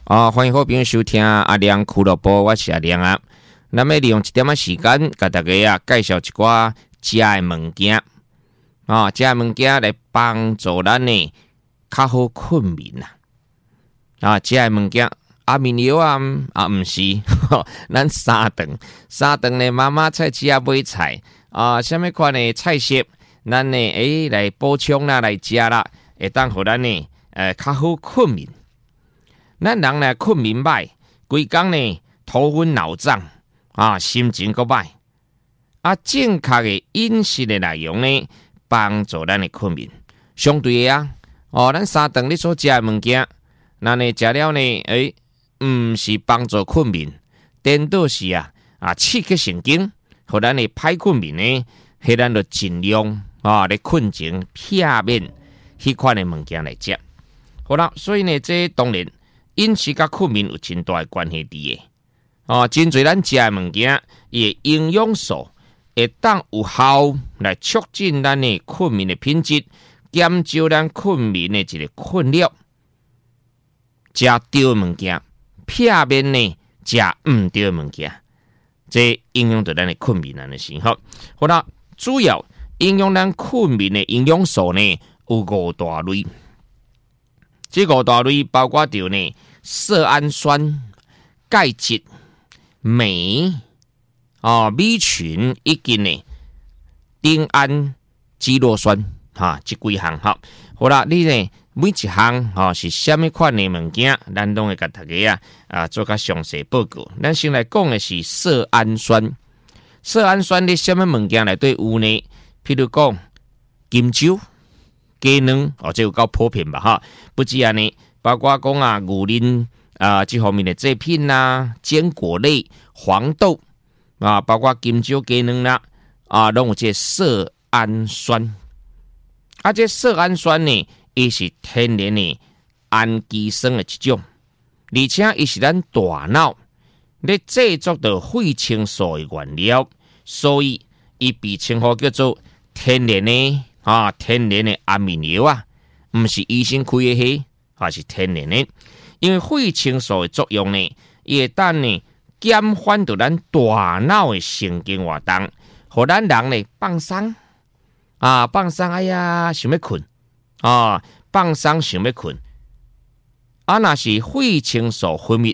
欢迎好朋友收听阿亮俱乐部，我是阿亮啊。那么利用一点时间，给大家介绍一寡食的物件食的物件来帮助咱呢较好困眠食的物件面药不是咱三顿呢妈妈菜市买菜什么款的菜色，咱呢来补充啦，来食啦，会当互咱呢较好困眠。咱人呢困眠歹，规工呢头昏脑胀心情阁歹正确的饮食的内容呢，帮助咱的困眠。相对的咱三顿你所食的物件，那呢食了呢不是帮助困眠，颠倒是刺激神经，互咱的歹困眠呢，迄咱就尽量咧困前避免迄款的物件来食。好啦，所以呢，这当然饮食甲困眠有真大的关系伫的真侪咱食的物件，伊的营养素会当有效来促进咱的困眠的品质，减少咱困眠的一个困扰。食对的物件，避免呢食唔对的物件，这影响到咱的困眠的时候。好啦，主要影响咱困眠的营养素呢有五大类。这五大类包括着呢色氨酸、钙质、镁米群以及呢丁胺基洛酸这几项好啦，你呢每一项是什么款的物件，咱都会给大家做较详细报告。咱先来讲的是色氨酸。色氨酸的什么物件内底有呢？譬如讲金酒、鸡卵这有够普遍吧不止呢，包括讲牛奶这方面的制品坚果类、黄豆包括金酒、鸡卵啦拢有这色氨酸这色氨酸呢，伊是天然的氨基酸的一种，而且伊是咱大脑咧制作的血清素的原料，所以伊被称呼叫做天然的天然的安眠药不是医生开的是天然的。因为血清素的作用呢，伊会当呢减缓到咱大脑的神经活动，互咱人呢放松放松，哎呀想要困放松想要困若是血清素分泌